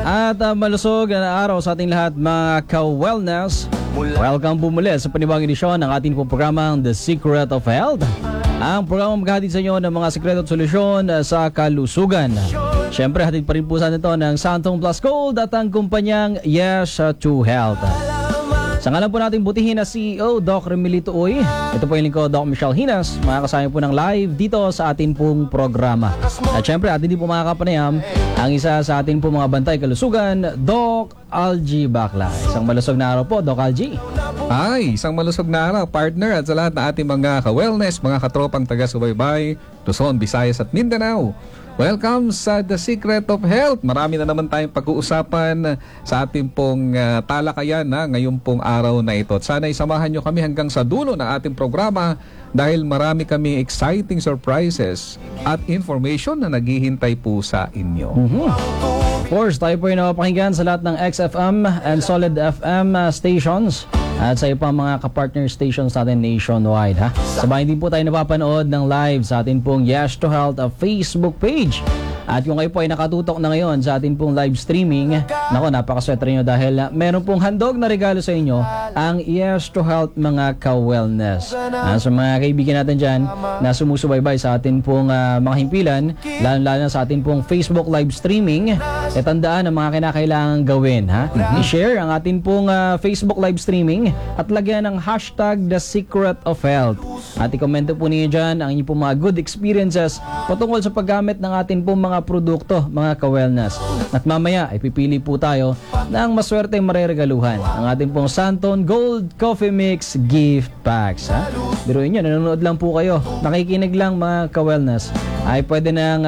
At malusog na araw sa ating lahat mga ka-wellness. Welcome po muli sa panibagong edisyon ng ating pong programang The Secret of Health. Ang programang maghahatid sa inyo ng mga sekreto at solusyon sa kalusugan. Siyempre, hatid pa rin po sa nito ng Santong Plus Gold at ang kumpanyang Yes to Health. Sa ngalan po natin butihin na CEO, Doc Remilito Uy. Ito po yung lingkod, Doc Michelle Hinas. Makakasama po ng live dito sa atin pong programa. At syempre, atin din po makakapanayam ang isa sa atin pong mga bantay kalusugan, Doc Algie Bacla. Isang malusog na araw po, Doc Algie. Ay, isang malusog na araw, partner, at sa lahat na ating mga ka-wellness, mga katropang taga-subaybay, Luzon, Visayas at Mindanao. Welcome sa The Secret of Health. Marami na naman tayong pag-uusapan sa ating pong talakayan ngayong pong araw na ito. At sana isamahan nyo kami hanggang sa dulo ng ating programa dahil marami kaming exciting surprises at information na naghihintay po sa inyo. Of course, tayo po yung napapakinggan sa lahat ng XFM and Solid FM stations at sa ibang mga kapartner stations natin nationwide. Sabahin din po tayo napapanood ng live sa atin pong Yes to Health Facebook page. At kung kayo po ay nakatutok na ngayon sa atin pong live streaming, nako, napakaswerte nyo dahil meron pong handog na regalo sa inyo ang Yes to Health mga ka-wellness. Sa mga kaibigan natin dyan na sumusubaybay sa atin pong mga himpilan, lalo na sa atin pong Facebook live streaming, tandaan ang mga kinakailangan gawin. I-share ang atin pong Facebook live streaming at lagyan ng hashtag The Secret of Health. At i-komento po niyo dyan ang inyong pong mga good experiences patungkol sa paggamit ng atin pong mga produkto, mga ka-wellness. At mamaya, ipipili po tayo ng maswerte mareregaluhan ang ating pong Santon Gold Coffee Mix Gift Packs. Biruin nyo, nanonood lang po kayo, nakikinig lang mga ka-wellness, ay pwede nang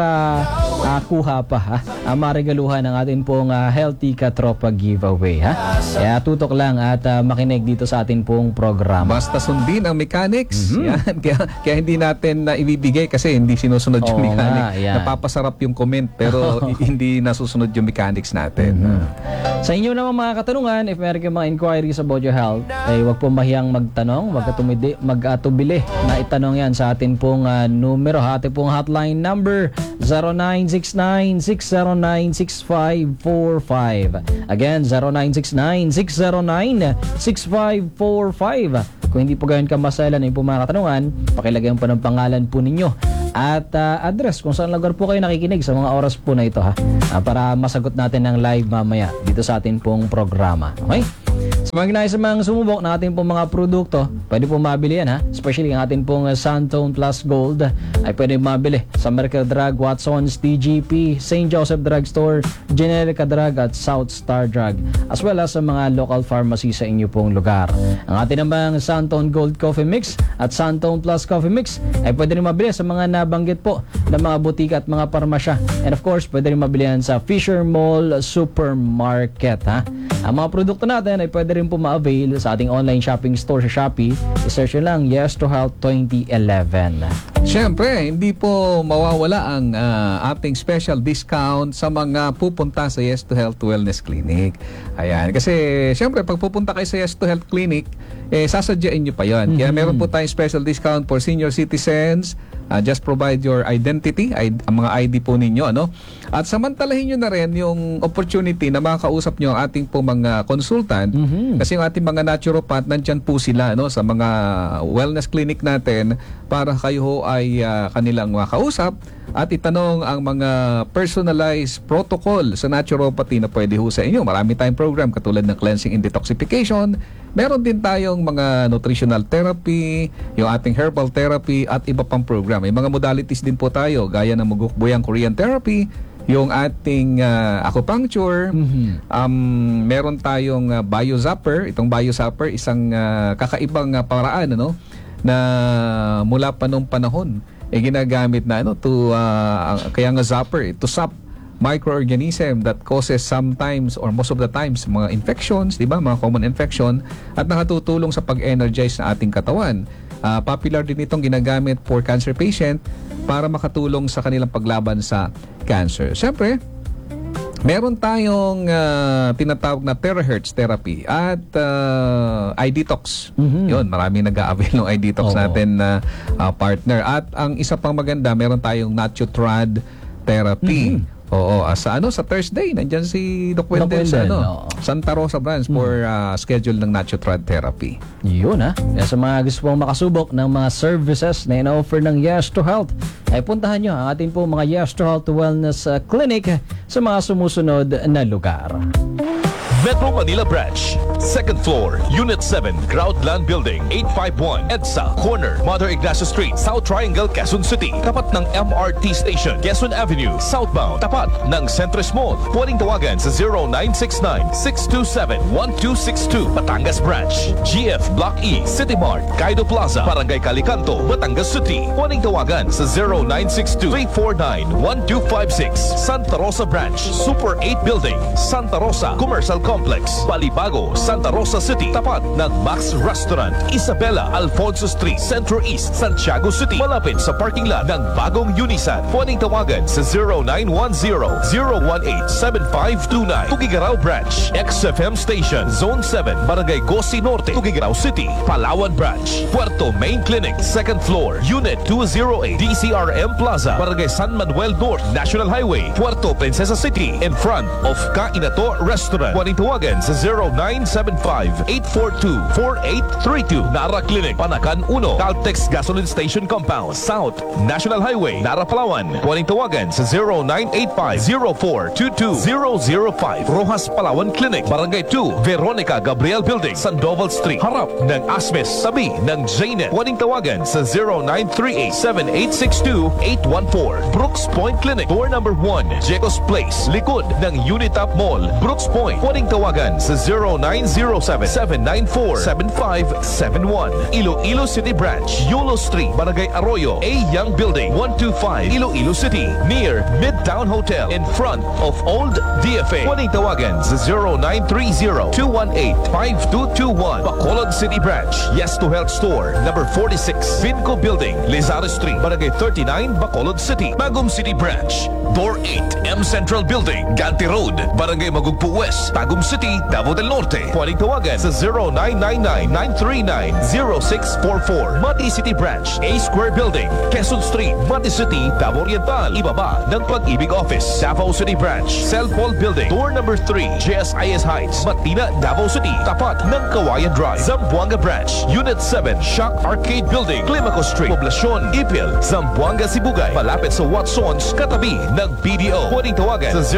makakuha pa ang maregaluhan ng ating pong Healthy Katropa Giveaway. Kaya tutok lang at makinig dito sa ating pong programa. Basta sundin ang mechanics. Yan. Kaya hindi natin ibibigay kasi hindi sinusunod yung mechanics. Napapasarap yung comment pero hindi nasusunod yung mechanics natin. Sa inyo naman mga katanungan, if meron kayong mga inquiries about your health, ay huwag po mahiyang magtanong, mag-atubili na itanong yan sa atin pong numero, ating pong hotline number 0969-609-6545. Again, 0969-609-6545. Kung hindi po gayon kamasalan yung po mga katanungan, pakilagay po ng pangalan po ninyo at address kung saan lugar po kayo nakikinig sa mga oras po na ito para masagot natin ng live mamaya dito sa atin pong programa. Okay? Sa mga ginaya sa mga sumubok na ating pong mga produkto, pwede pong mabili yan especially ang ating pong Santone Plus Gold ay pwede mabili sa Mercadrug, Watson's, TGP, St. Joseph Drug Store, Generica Drug at South Star Drug, as well as sa mga local pharmacy sa inyo pong lugar. Ang ating namang Santone Gold Coffee Mix at Santone Plus Coffee Mix ay pwede rin mabili sa mga nabanggit po ng mga butika at mga parmasya. And of course, pwede rin mabili yan sa Fisher Mall Supermarket. Ang mga produkto natin ay pwede rin po ma-avail sa ating online shopping store sa Shopee. I-search nyo lang Yes to Health 2011. Siyempre, hindi po mawawala ang ating special discount sa mga pupunta sa Yes to Health Wellness Clinic. Ayan, kasi siyempre pag pupunta kayo sa Yes to Health Clinic, sasadyain nyo pa yun. Kaya meron po tayong special discount for senior citizens. Just provide your identity, ang mga ID po ninyo, At samantalahin nyo na rin yung opportunity na makakausap nyo ang ating po mga consultant. Kasi yung ating mga naturopath, nandyan po sila, sa mga wellness clinic natin para kayo ay kanilang makausap at itanong ang mga personalized protocol sa naturopathy na pwede ho sa inyo. Marami tayong program katulad ng cleansing and detoxification. Meron din tayong mga nutritional therapy, yung ating herbal therapy at iba pang program. May mga modalities din po tayo gaya ng Mugukbuyang Korean therapy, yung ating acupuncture, meron tayong biozapper. Itong biozapper, isang kakaibang paraan na mula pa nung panahon ginagamit na kaya nga zapper to zap microorganism that causes sometimes or most of the times mga infections, di ba? Mga common infection at nakatutulong sa pag-energize na ating katawan. Popular din itong ginagamit for cancer patient para makatulong sa kanilang paglaban sa cancer. Siyempre, meron tayong tinatawag na terahertz therapy at iDetox. Yun, marami nag-a-avail ng iDetox natin na partner. At ang isa pang maganda, meron tayong Natutrad therapy Oo, sa Thursday nandiyan si Doc Wendell sa Wendell, oo. Santa Rosa branch for schedule ng Natutrad therapy. Yun ha. Kaya sa mga gusto pong makasubok ng mga services na ina-offer ng Yes to Health, ay puntahan nyo ang ating po mga Yes to Health Wellness Clinic sa mga sumusunod na lugar. Metro Manila Branch, 2nd floor, Unit 7, Groundland Building, 851, EDSA, corner, Mother Ignacio Street, South Triangle, Quezon City. Tapat ng MRT Station, Quezon Avenue, southbound. Tapat ng Centris Mall. Pwedeng tawagan sa 0969-627-1262. Batangas Branch, GF Block E, City Mart, Kaido Plaza, Barangay Calicanto, Batangas City. Pwedeng tawagan sa 0962-349-1256. Santa Rosa Branch, Super 8 Building, Santa Rosa, Commercial Complex, Balibago, Santa Rosa City. Tapat ng Max Restaurant, Isabela, Alfonso Street, Centro East, Santiago City. Malapit sa parking lot ng bagong Unisan. Pwedeng tawagan sa 0910-018-7529. Tugigaraw Branch, XFM Station, Zone 7, Barangay Gosi Norte, Tugigaraw City. Palawan Branch, Puerto Main Clinic, 2nd floor, Unit 208, DCRM Plaza, Barangay San Manuel North, National Highway, Puerto Princesa City, in front of Kainato Restaurant. Pwedeng tawagan sa 0975-842-4832. Nara Clinic, Panakan 1, Caltex Gasoline Station Compound, South National Highway, Nara, Palawan. Pwedeng tawagan sa 0985-0422-005. Rojas Palawan Clinic, Barangay 2, Veronica Gabriel Building, Sandoval Street, harap ng Asmes, tabi ng Jnet. Pwedeng tawagan sa 0938-7862-814. Brooks Point Clinic, door number 1, Jecos Place, likod ng Unitap Mall, Brooks Point. Pwedeng tawagan sa 0907-794-7571. Iloilo City Branch, Yulo Street, Barangay Arroyo, A. Young Building, 125, Iloilo City, near Midtown Hotel, in front of Old DFA. Pwedeng tawagan sa 0930-218-5221. Bacolod City Branch, Yes to Health Store, number 46, Vinco Building, Lizares Street, Barangay 39, Bacolod City. Bagum City Branch, Door 8, M Central Building, Ganti Road, Barangay Magugpo West, Tagum City, Davao del Norte. Pwedeng tawagan sa 0999-939-0644. Mati City Branch, A Square Building, Quezon Street, Mati City, Davao Oriental. Ibaba ng Pag-ibig Office. Davao City Branch, Cellphone Building, door number 3, JSIS Heights, Matina, Davao City. Tapat ng Kawayan Drive. Zamboanga Branch, Unit 7, Shock Arcade Building, Climaco Street, Poblacion, Ipil, Zamboanga, Sibugay. Malapit sa Watsons, katabi ng BDO. Pwedeng tawagan sa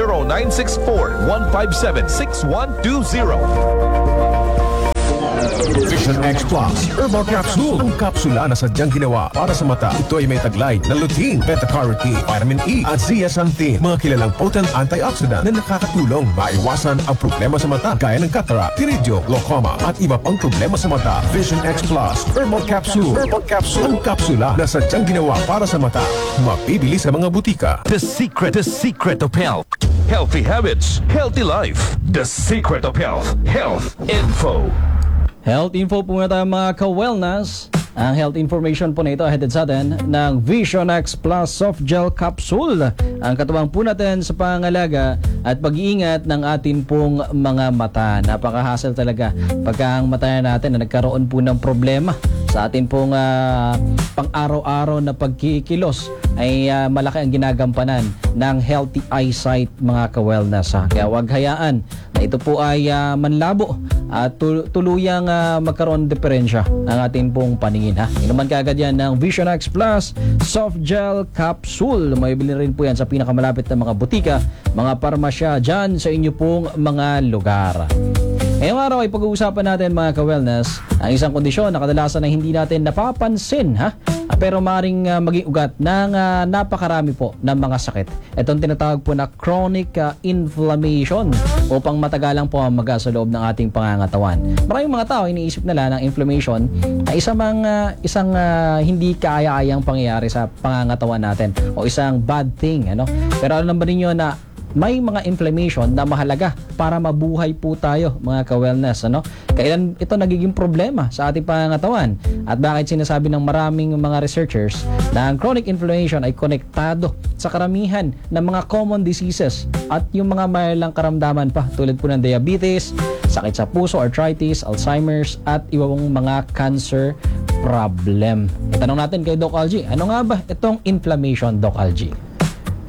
0964-157-6120. Vision X Plus Herbal Capsule. Ang kapsula na sadyang ginawa para sa mata. Ito ay may taglay na lutein, beta-carotene, vitamin E at zeaxanthin. Mga kilalang potent antioxidant na nakakatulong maiwasan ang problema sa mata gaya ng cataract, iridio, glaucoma at iba pang problema sa mata. Vision X Plus Herbal Capsule. Herbal Capsule. Ang kapsula na sadyang ginawa para sa mata. Mapibili sa mga butika. The secret of health. Healthy habits, healthy life. The secret of health. Health info. Health info po na tayo mga ka-wellness. Ang health information po na ito headed sa atin ng Vision X Plus Soft Gel Capsule. Ang katuwang po natin sa pangalaga at pag-iingat ng atin pong mga mata. Napaka-hassle talaga pagka ang mata natin na nagkaroon po ng problema sa atin pong pang-araw-araw na pagkikilos ay malaki ang ginagampanan ng healthy eyesight mga ka-wellness. Kaya huwag hayaan na ito po ay manlabo at tuluyang magkaroon diferensya ng ating pong paningin. Inuman kaagad yan ng Vision X Plus Soft Gel Capsule. Maibili rin po yan sa pinakamalapit na mga butika, mga parmasya dyan sa inyo pong mga lugar. Ngayong araw ay pag-uusapan natin mga ka-wellness ang isang kondisyon na kadalasan na hindi natin napapansin pero maaaring maging ugat ng napakarami po ng mga sakit. Itong tinatawag po na chronic inflammation upang matagalang po ang maga sa loob ng ating pangangatawan. Maraming mga tao iniisip nila ng inflammation ay isang hindi kaaya-ayang pangyayari sa pangangatawan natin o isang bad thing. Pero alam ba ninyo na may mga inflammation na mahalaga para mabuhay po tayo mga ka-wellness. Kailan ito nagiging problema sa ating pangangatawan? At bakit sinasabi ng maraming mga researchers na ang chronic inflammation ay konektado sa karamihan ng mga common diseases at yung mga mayroong karamdaman pa tulad po ng diabetes, sakit sa puso, arthritis, Alzheimer's at iba pong mga cancer problem. Itanong natin kay Doc Algie, ano nga ba itong inflammation, Doc Algie?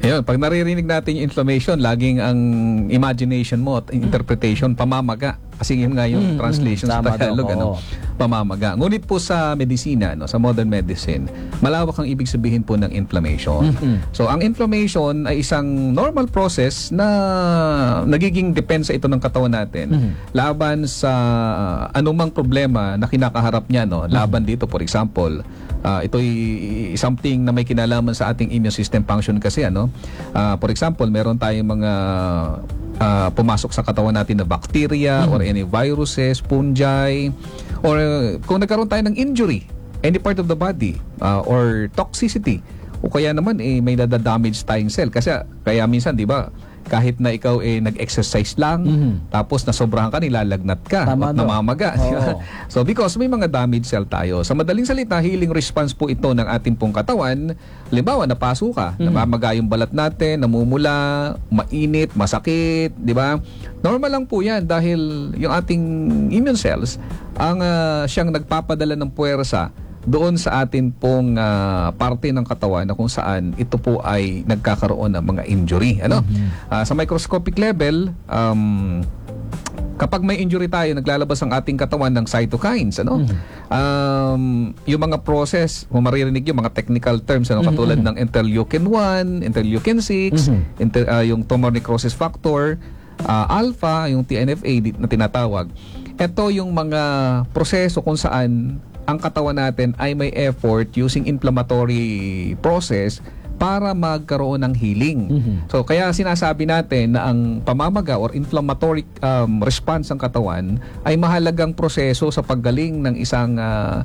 Ayun, pag naririnig natin yung inflammation, laging ang imagination mo at interpretation, pamamaga. Kasi yun nga yung translation sa Tama daw, Tagalog, oo. pamamaga. Ngunit po sa medisina, sa modern medicine, malawak ang ibig sabihin po ng inflammation. So, ang inflammation ay isang normal process na nagiging depensa ito ng katawan natin laban sa anumang problema na kinakaharap niya. Laban dito, for example, ito'y something na may kinalaman sa ating immune system function kasi. For example, meron tayong mga pumasok sa katawan natin na bacteria or any viruses, fungi, or kung nagkaroon tayo ng injury, any part of the body, or toxicity, o kaya naman may nadadamage tayong cell. Kasi kaya minsan, di ba, kahit na ikaw nag-exercise lang, tapos nasobrahan ka, nilalagnat ka, Tama at daw. namamaga. Di ba? Oo. So because may mga damage cell tayo. Sa madaling salita, healing response po ito ng ating pong katawan. Halimbawa, napaso ka, namamaga yung balat natin, namumula, mainit, masakit, di ba? Normal lang po yan dahil yung ating immune cells ang siyang nagpapadala ng puwersa doon sa atin pong parte ng katawan na kung saan ito po ay nagkakaroon ng mga injury. Sa microscopic level, kapag may injury tayo, naglalabas ang ating katawan ng cytokines. Yung mga process, kung maririnig yung mga technical terms, katulad ng interleukin 1, interleukin 6, yung tumor necrosis factor, alpha, yung TNFA na tinatawag. Ito yung mga proseso kung saan ang katawan natin ay may effort using inflammatory process para magkaroon ng healing. So kaya sinasabi natin na ang pamamaga or inflammatory response ng katawan ay mahalagang proseso sa paggaling ng isang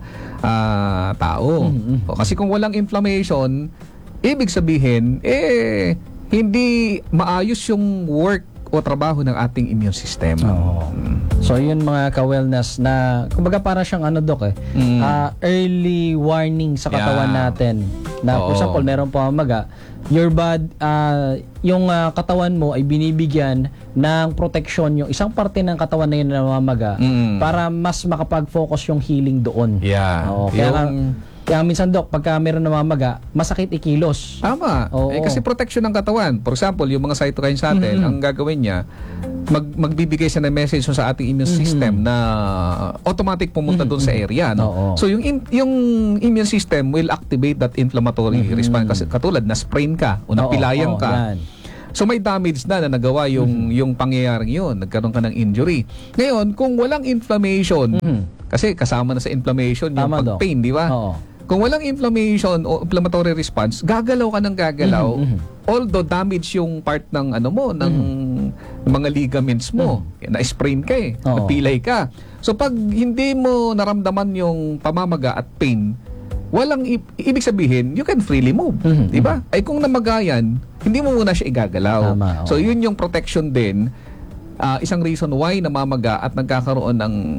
tao. Kasi kung walang inflammation, ibig sabihin hindi maayos yung work o trabaho ng ating immune system. So yun mga ka-wellness na kumbaga para siyang Dok early warning sa katawan natin na for example meron pamamaga, your body yung katawan mo ay binibigyan ng protection yung isang parte ng katawan na yun na namamaga para mas makapag-focus yung healing doon. Kaya minsan Dok, pagka meron namamaga, masakit ikilos. Tama. Oo. Kasi protection ng katawan. For example, yung mga cytokines natin, ang gagawin niya, magbibigay siya ng message sa ating immune system na automatic pumunta doon sa area. So yung immune system will activate that inflammatory response. Kasi katulad, na-sprain ka o napilayan ka. Yan. So may damage na nagawa yung pangyayaring yun. Nagkaroon ka ng injury. Ngayon, kung walang inflammation, kasi kasama na sa inflammation yung Tama, pag-pain, di ba? Kung walang inflammation o inflammatory response, gagalaw ka ng gagalaw. Although damage yung part ng ng mga ligaments mo. Na-sprain ka napilay ka. So pag hindi mo naramdaman yung pamamaga at pain, walang ibig sabihin, you can freely move. Di ba? Ay kung namagayan, hindi mo muna siya igagalaw. Tama, So yun yung protection din. Isang reason why namamaga at nagkakaroon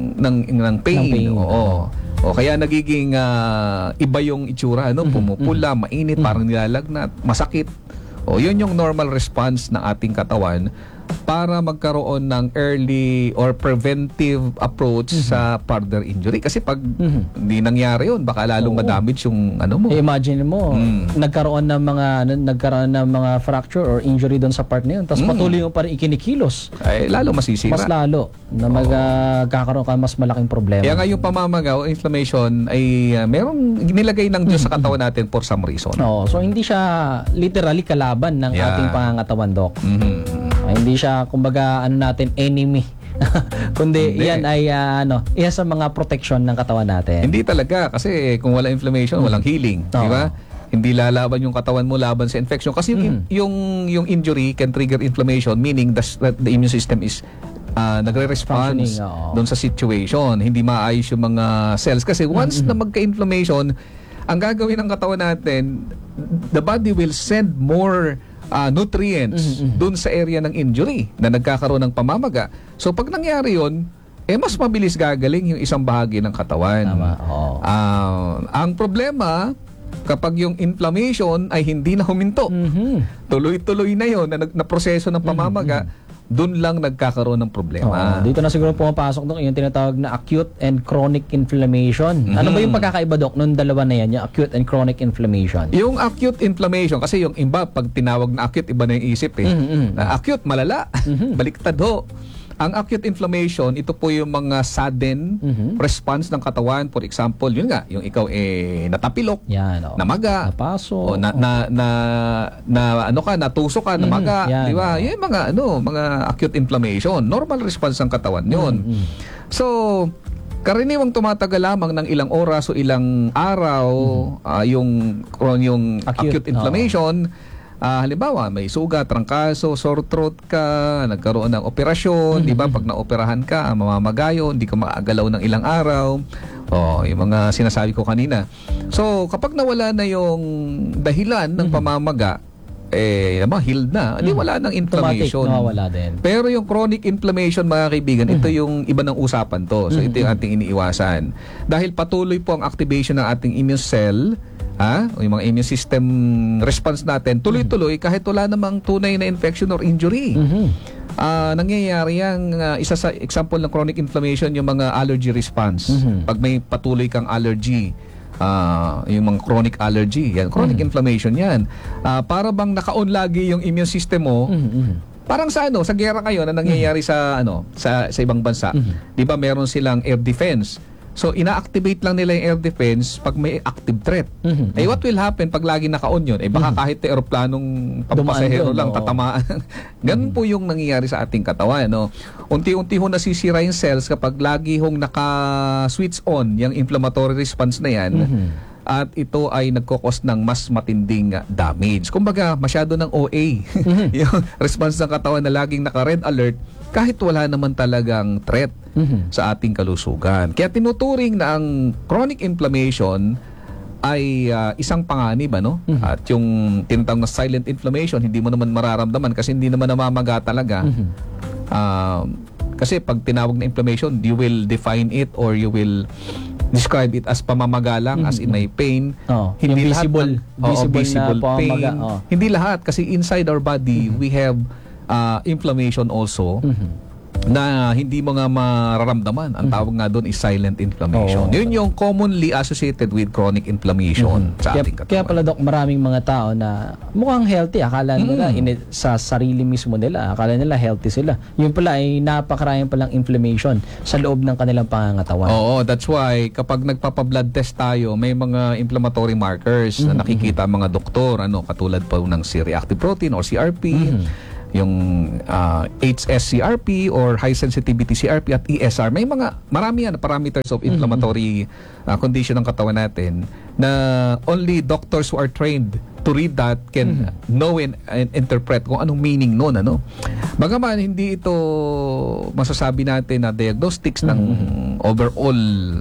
ng pain. O kaya nagiging iba yung itsura, pumupula, mainit, parang nilalagnat, masakit. O yun yung normal response ng ating katawan para magkaroon ng early or preventive approach sa further injury. Kasi pag hindi nangyari yun, baka lalong madamage yung mo. Imagine mo, nagkaroon ng mga fracture or injury doon sa part na yun. Tapos patuloy mo pa rin ikinikilos. Ay, lalo masisira. Mas lalo na magkakaroon ka mas malaking problema. Kaya nga yung pamamaga o inflammation ay merong nilagay ng Diyos sa katawan natin for some reason. So hindi siya literally kalaban ng ating pangangatawan, Dok. Hindi siya kumbaga enemy. Kundi yan ay isa sa mga protection ng katawan natin. Hindi talaga kasi kung wala inflammation, walang healing, di ba? Hindi lalaban yung katawan mo laban sa infection kasi yung injury can trigger inflammation, meaning that the immune system is nagre-response doon sa situation. Hindi maayos yung mga cells kasi once na magka-inflammation, ang gagawin ng katawan natin, the body will send more nutrients dun sa area ng injury na nagkakaroon ng pamamaga. So pag nangyari yun, mas mabilis gagaling yung isang bahagi ng katawan. Ang problema, kapag yung inflammation ay hindi na huminto, tuloy-tuloy na yun na proseso ng pamamaga, dun lang nagkakaroon ng problema. Dito na siguro pumapasok, Dok, yung tinatawag na acute and chronic inflammation. Ano ba yung pagkakaiba, Dok, nung dalawa na yan, yung acute and chronic inflammation? Yung acute inflammation, kasi yung iba, pag tinawag na acute, iba na yung isip eh. Acute, malala. Baliktad ho. Ang acute inflammation, ito po yung mga sudden response ng katawan. For example, yun nga, yung ikaw natapilok, Yan, namaga, napaso, o natusok ka, namaga, yan, di ba? Yung mga acute inflammation. Normal response ng katawan yun. So, karaniwang tumatagal lamang ng ilang oras o ilang araw yung acute inflammation. Halimbawa, may sugat, trangkaso, sore throat ka, nagkaroon ng operasyon, di ba? Pag naoperahan ka, mamamagayo, hindi ka makagalaw ng ilang araw. Yung mga sinasabi ko kanina. So, kapag nawala na yung dahilan ng pamamaga, healed na, di wala ng inflammation. Automatic, nawawala din. Pero yung chronic inflammation, mga kaibigan, ito yung iba ng usapan to. So, ito yung ating iniiwasan. Dahil patuloy po ang activation ng ating immune cell, o yung mga immune system response natin, tuloy-tuloy kahit wala namang tunay na infection or injury. Nangyayari yan, isa sa example ng chronic inflammation, yung mga allergy response. Pag may patuloy kang allergy, yung mga chronic allergy, yan, chronic inflammation yan. Para bang naka-on lagi yung immune system mo, parang sa gera ngayon na nangyayari sa ibang bansa. 'Di ba meron silang air defense? So, ina-activate lang nila yung air defense pag may active threat. What will happen pag lagi naka-on yun? Baka kahit aeroplanong pampasahero lang, tatamaan. Ganun po yung nangyayari sa ating katawan. Unti-unti ho nasisira yung cells kapag lagi hong naka-switch on yung inflammatory response na yan. At ito ay nagkukos ng mas matinding damage. Kumbaga, masyado ng OA. Yung response ng katawan na laging naka-red alert kahit wala naman talagang threat sa ating kalusugan. Kaya tinuturing na ang chronic inflammation ay isang panganib, At yung tinatawag na silent inflammation, hindi mo naman mararamdaman kasi hindi naman namamaga talaga. Kasi pag tinawag na inflammation, you will define it or you will describe it as pamamaga lang, as in may pain. Hindi lahat visible na pain. pamamaga. Hindi lahat kasi inside our body we have inflammation also na hindi mo nga mararamdaman. Ang tawag nga doon is silent inflammation. Yun yung commonly associated with chronic inflammation sa ating katawan. Kaya pala, Dok, maraming mga tao na mukhang healthy. Akala nila sa sarili mismo nila, akala nila healthy sila. Yun pala ay napakaraming palang inflammation sa loob ng kanilang pangangatawan. That's why kapag nagpapa-blood test tayo, may mga inflammatory markers na nakikita ang mga doktor, katulad po ng C-reactive protein or CRP, yung HSCRP or high sensitivity CRP at ESR. Marami yan, parameters of inflammatory condition ng katawan natin na only doctors who are trained to read that can know and interpret kung anong meaning nun. Bagaman hindi ito masasabi natin na diagnostics ng overall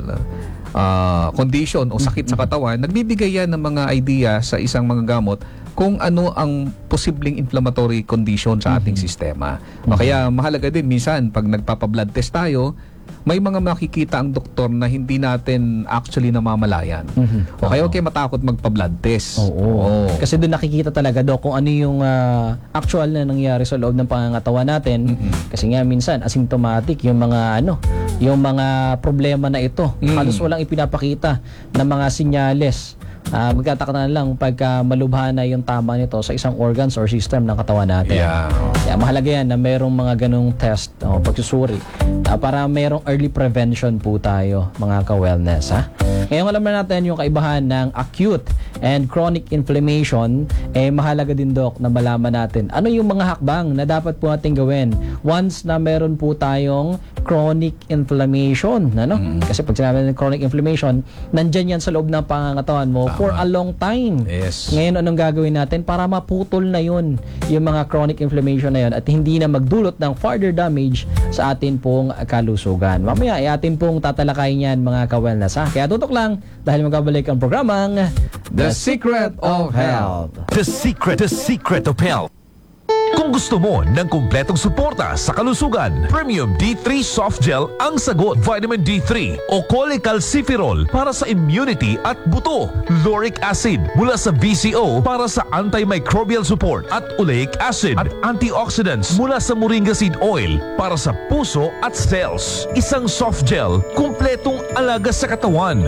condition o sakit sa katawan, nagbibigay yan ng mga idea sa isang mga gamot kung ano ang posibleng inflammatory condition sa ating sistema. Kaya mahalaga din minsan pag nagpapa-blood test tayo, may mga makikita ang doktor na hindi natin actually namamalayan. Kaya okay matakot magpa-blood test. Kasi doon nakikita talaga, Dok, kung ano yung actual na nangyari sa loob ng pangangatawan natin. Kasi nga minsan asymptomatic yung mga yung mga problema na ito. Halos walang ipinapakita na mga sinyales. Magkataka na lang pagka malubha na yung tama nito sa isang organs or system ng katawan natin. Kaya mahalaga yan na mayroong mga ganong test o pagsusuri para mayroong early prevention po tayo, mga ka-wellness. Ngayon alam na natin yung kaibahan ng acute and chronic inflammation. Mahalaga din, Dok, na malaman natin ano yung mga hakbang na dapat po natin gawin once na meron po tayong chronic inflammation. Kasi pag sinabi ng chronic inflammation, nandyan yan sa loob ng pangangatawan mo for a long time. Ngayon, anong gagawin natin para maputol na yun yung mga chronic inflammation na yun at hindi na magdulot ng further damage sa atin pong kalusugan. Mamaya, atin pong tatalakayin yan, mga ka-wellness. Kaya tutok lang dahil magkabalik ang programang The Secret of Health. The secret of health. Kung gusto mo ng kumpletong suporta sa kalusugan, Premium D3 Soft Gel ang sagot. Vitamin D3 o cholecalciferol para sa immunity at buto. Lauric acid mula sa VCO para sa antimicrobial support at oleic acid at antioxidants mula sa moringa seed oil para sa puso at cells. Isang soft gel, kumpletong alaga sa katawan.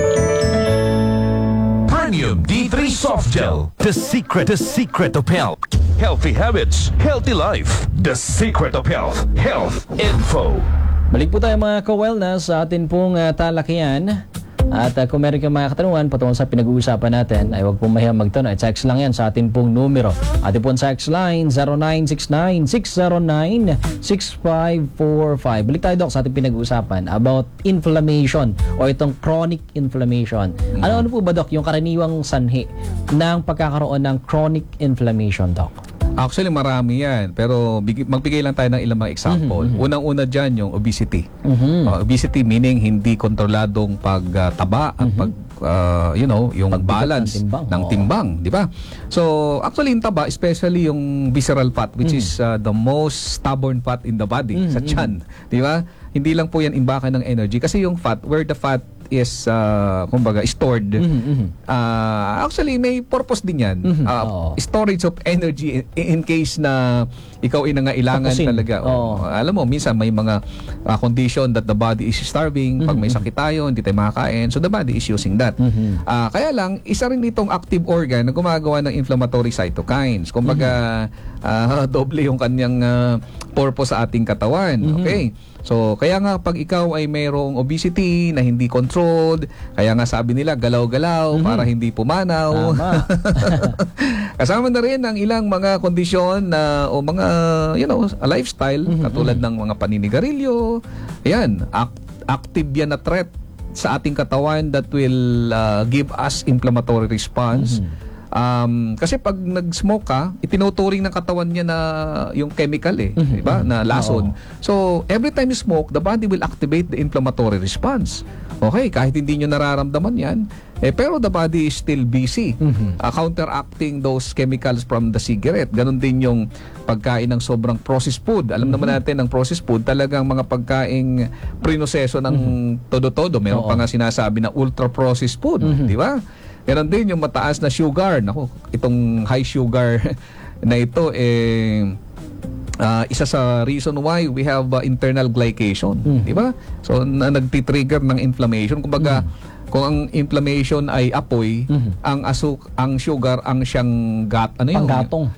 Premium D3 Soft Gel. The secret of health. Healthy habits, healthy life. The secret of health. Health info. Balik po tayo mga ka-wellness sa atin pong talakihan. At kung meron kayong mga katanungan patungkol sa pinag-uusapan natin, ay huwag pong mahiyang magtanong. Text lang yan sa atin pong numero. Atin pong text line 0969-609-6545. Balik tayo, Doc, sa ating pinag-uusapan about inflammation o itong chronic inflammation. Ano po ba, Doc, yung karaniwang sanhi ng pagkakaroon ng chronic inflammation, Doc? Actually, marami yan. Pero magbigay lang tayo ng ilang mga example. Unang-una dyan, yung obesity. Obesity meaning hindi kontroladong pagtaba at yung balance ng timbang. Di ba? So, actually, yung taba, especially yung visceral fat, which is the most stubborn fat in the body, sa tiyan. Di ba? Hindi lang po yan imbakan ng energy. Kasi yung fat, where the fat is kumbaga stored, actually may purpose din yan. Storage of energy in case na ikaw ay nangailangan talaga. Alam mo, minsan may mga condition that the body is starving. Pag may sakit tayo, hindi tayo makakain, so the body is using that. Kaya lang, isa rin itong active organ na gumagawa ng inflammatory cytokines. Kumbaga, doble yung kanyang purpose sa ating katawan. Okay? So, kaya nga pag ikaw ay mayroong obesity na hindi controlled, kaya nga sabi nila galaw-galaw para hindi pumanaw. Kasama na rin ang ilang mga kondisyon na o mga lifestyle katulad ng mga paninigarilyo. Ayan, active yan na threat sa ating katawan that will give us inflammatory response. Kasi pag nag-smoke ka, itinuturing ng katawan niya na yung chemical diba? Na lason. So, every time you smoke, the body will activate the inflammatory response. Okay, kahit hindi nyo nararamdaman yan, pero the body is still busy counteracting those chemicals from the cigarette. Ganon din yung pagkain ng sobrang processed food. Alam naman natin, ang processed food talagang mga pagkaing prinoseso ng todo-todo. Meron pa nga sinasabi na ultra-processed food, di ba? Ganon din yung mataas na sugar. Naku, itong high sugar na ito, isa sa reason why we have internal glycation. Di ba? So, nagtitrigger ng inflammation. Kumbaga, kung ang inflammation ay apoy, ang sugar ang siyang panggatong.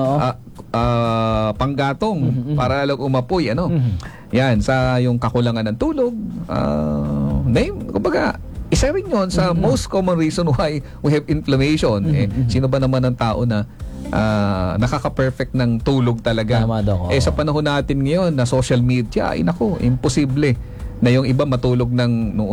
Panggatong para lang umapoy, Yan, sa yung kakulangan ng tulog, kumbaga, isa rin yun sa most common reason why we have inflammation. Sino ba naman ang tao na nakaka-perfect ng tulog talaga? Sa panahon natin ngayon na social media, ay naku, imposible na yung iba matulog ng